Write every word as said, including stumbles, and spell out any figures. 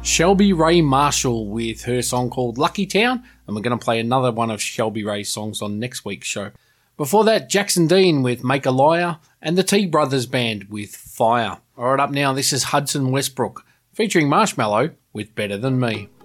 Shelby Ray Marshall with her song called Lucky Town, and we're going to play another one of Shelby Ray's songs on next week's show. Before that, Jackson Dean with Make a Liar, and the T Brothers Band with Fire. All right, up now, this is Hudson Westbrook, featuring Marshmallow with Better Than Me.